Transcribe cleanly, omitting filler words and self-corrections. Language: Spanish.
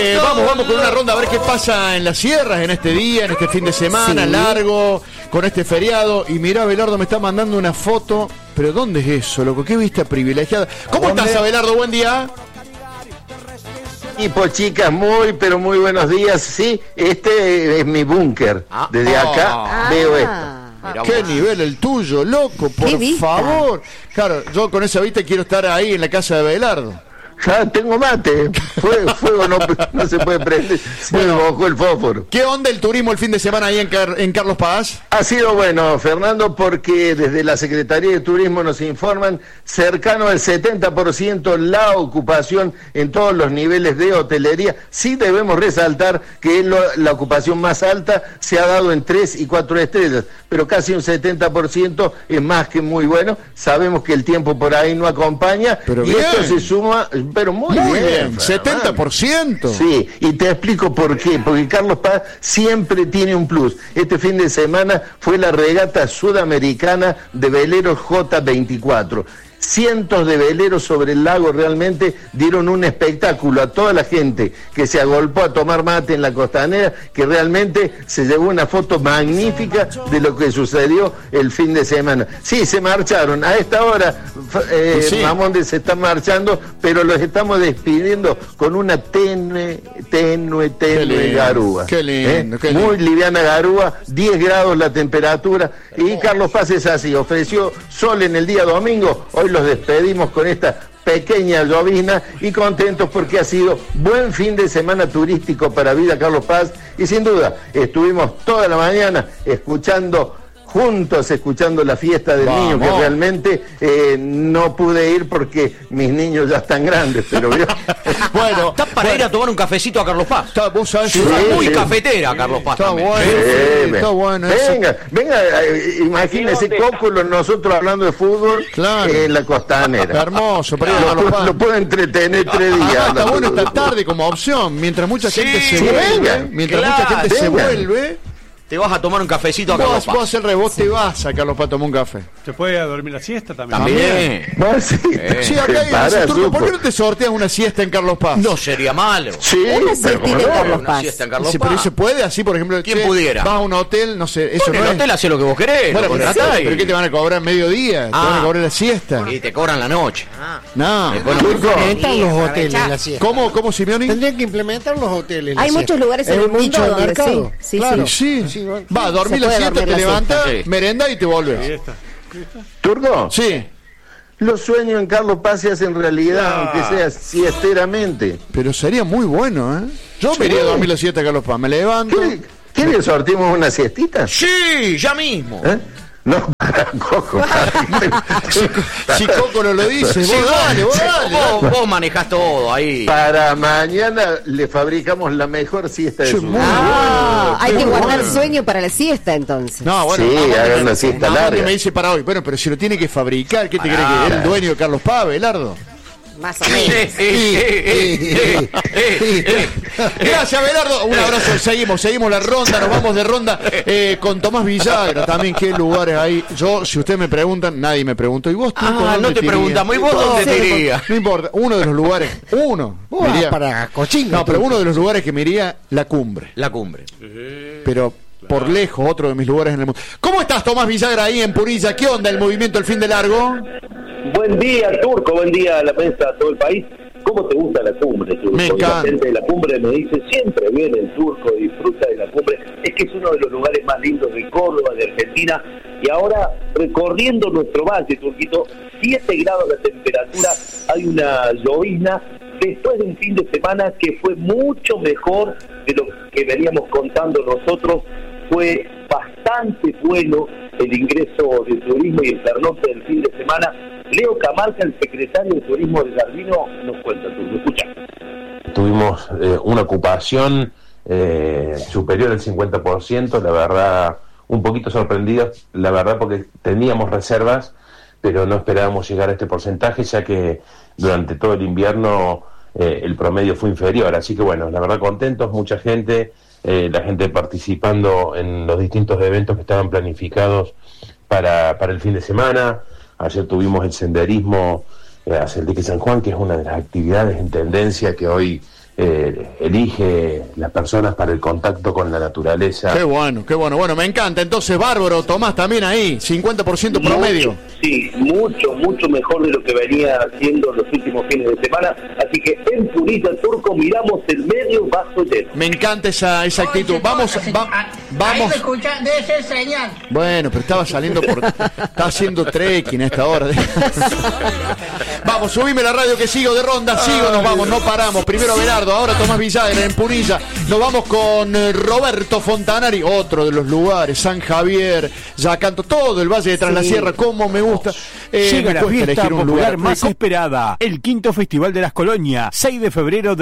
Vamos con una ronda a ver qué pasa en las sierras en este día, en este fin de semana largo, con este feriado. Y mirá, Abelardo me está mandando una foto. ¿Pero dónde es eso, loco? ¿Qué vista privilegiada? ¿Cómo estás, Abelardo? Buen día. Y pues chicas, pero muy buenos días. Sí, este es mi búnker. Desde acá veo esto. Qué nivel el tuyo, loco, por favor. Claro, yo con esa vista quiero estar ahí en la casa de Abelardo. Ya tengo mate. Fuego no se puede prender. Se me bajó el fósforo. ¿Qué onda el turismo el fin de semana ahí en Carlos Paz? Ha sido bueno, Fernando, porque desde la Secretaría de Turismo nos informan cercano al 70% la ocupación en todos los niveles de hotelería. Sí debemos resaltar que la ocupación más alta se ha dado en 3 y 4 estrellas, pero casi un 70% es más que muy bueno. Sabemos que el tiempo por ahí no acompaña, pero y esto se suma, pero muy bien, 70%. Sí, y te explico por qué. Porque Carlos Paz siempre tiene un plus. Este fin de semana fue la regata sudamericana de veleros J24. Cientos de veleros sobre el lago realmente dieron un espectáculo a toda la gente que se agolpó a tomar mate en la costanera, que realmente se llevó una foto magnífica de lo que sucedió el fin de semana. Sí, se marcharon. A esta hora, Mamonde se está marchando, pero los estamos despidiendo con una tenue garúa. Qué lindo, qué lindo. Muy liviana garúa, 10 grados la temperatura. Y Carlos Paz es así, ofreció sol en el día domingo. Hoy los despedimos con esta pequeña llovizna y contentos porque ha sido buen fin de semana turístico para Villa Carlos Paz, y sin duda estuvimos toda la mañana escuchando la fiesta del niño, que realmente no pude ir porque mis niños ya están grandes, pero bueno, está para ir a tomar un cafecito a Carlos Paz. Vos sabés, muy cafetera Carlos Paz. Está bueno, está bueno. Venga, imagínese Cóculo, nosotros hablando de fútbol, en la costanera. Hermoso, para ir a Carlos Paz. Lo puedo entretener 3 días. Está bueno esta tarde como opción, mientras mucha gente se vuelve. Te vas a tomar un cafecito a Carlos Paz. Vos al revés, te vas a Carlos Paz a tomar un café. ¿Te puede dormir la siesta también? Sí, acá hay Turco, ¿por qué no te sorteas una siesta en Carlos Paz? No sería malo. Sí, una siestita en Carlos Paz. Pero se puede así, por ejemplo. ¿Quién pudiera? Vas a un hotel, no sé, eso en el hotel hace lo que vos querés. Bueno, pero ¿qué te van a cobrar mediodía? ¿Te van a cobrar la siesta? Y te cobran la noche. No. Implementan los hoteles la siesta. ¿Cómo, Simeoni? Tendrían que implementar los hoteles. Hay muchos lugares en el mundo nicho del mercado. Sí. Va a dormir la siesta, te levantas, merenda y te volves. ¿Turco? Sí. Los sueños en Carlos Paz se hacen realidad, aunque sea siesteramente. Pero sería muy bueno, ¿eh? Yo me iría a dormir la siesta a Carlos Paz. Me levanto. ¿Quieres sortimos una siestita? Sí, ya mismo. No, para Coco. Si Coco no lo dice, vos dale. Vos manejás todo ahí. Para mañana le fabricamos la mejor siesta de su vida. Hay que guardar sueño para la siesta entonces. No, bueno. Sí, hagan una siesta larga. Me dice para hoy. Bueno, pero si lo tiene que fabricar, ¿qué te cree que es el dueño de Carlos Paz, Abelardo? Más o menos. Gracias, Abelardo. Un abrazo. Seguimos la ronda. Nos vamos de ronda con Tomás Villagra. También qué lugares hay. Yo, si ustedes me preguntan, nadie me preguntó. ¿Y vos? No te preguntamos. ¿Y vos dónde te irías? No importa. Uno de los lugares. Para cochinga. No, pero uno de los lugares que me iría, la Cumbre. La Cumbre. Pero por lejos, otro de mis lugares en el mundo. ¿Cómo estás, Tomás Villagra, ahí en Punilla? ¿Qué onda el movimiento El Fin de Largo? Buen día, Turco, buen día a la prensa, a todo el país. ¿Cómo te gusta la Cumbre, Turco? Me encanta. La gente de la Cumbre me dice, siempre viene el Turco, disfruta de la Cumbre. Es que es uno de los lugares más lindos de Córdoba, de Argentina. Y ahora, recorriendo nuestro valle, Turquito, 7 grados de temperatura, hay una llovizna, después de un fin de semana que fue mucho mejor de lo que veníamos contando nosotros. Fue bastante bueno el ingreso de turismo y el pernocte del fin de semana. Leo Camarca, el secretario de Turismo de Gardino, nos cuenta. ¿Tú me escuchas? Tuvimos una ocupación superior al 50%, la verdad, un poquito sorprendidos, la verdad, porque teníamos reservas, pero no esperábamos llegar a este porcentaje, ya que durante todo el invierno el promedio fue inferior. Así que bueno, la verdad contentos, mucha gente, la gente participando en los distintos eventos que estaban planificados para el fin de semana. Ayer tuvimos el senderismo hacia el dique San Juan, que es una de las actividades en tendencia que hoy elige las personas para el contacto con la naturaleza. Qué bueno, qué bueno. Bueno, me encanta. Entonces, bárbaro, Tomás también ahí, 50% promedio. Sí, mucho mejor de lo que venía haciendo los últimos fines de semana. Así que en Punilla Turco miramos el medio vaso lleno. Me encanta esa actitud. Vamos. Ahí me escuchan, debe ser señal. Bueno, pero estaba está haciendo trekking a esta hora. Vamos, subime la radio que sigo de ronda, nos vamos, no paramos. Primero Belardo, ahora Tomás Villagra en Punilla. Nos vamos con Roberto Fontanari, otro de los lugares, San Javier, Yacanto, todo el Valle de Tras la Sierra, como me gusta. Llega la fiesta popular más esperada, el quinto Festival de las Colonias, 6 de febrero de